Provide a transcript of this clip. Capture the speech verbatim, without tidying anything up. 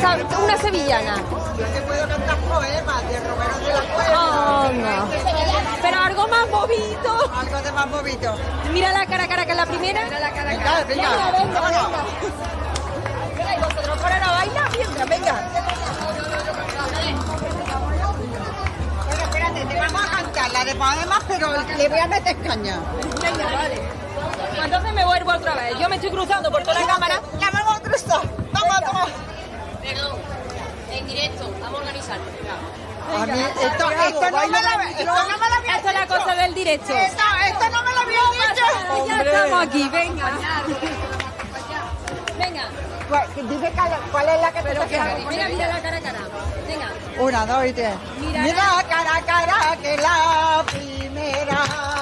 Sa- Una sevillana. Yo te puedo cantar poemas de Romero de la Cueva. Oh, no. Pero algo más movido. Algo de más movido. Mira la cara a cara que es la primera. Mira la cara a Venga, venga, venga, vámonos. venga. Venga, y vosotros para la baila mientras, venga. Bueno, espérate, te vamos a cantar la de poemas, pero le voy a meter caña. Venga, vale. Pues entonces me vuelvo otra vez. Yo me estoy cruzando por toda la cámara. La vamos a cruzar. Vamos, vamos. Perdón, en directo, vamos a organizarlo. A mí, esto, esto, no me la, esto no me la había Esto es la dicho. cosa del directo. Esto, esto no me lo había dicho. Ya estamos aquí, venga. Venga. Pues, dime cuál, cuál es la que te toca. Mira, mira la cara a cara. Venga. Una, dos y tres. Mira, Mira cara a cara que la primera.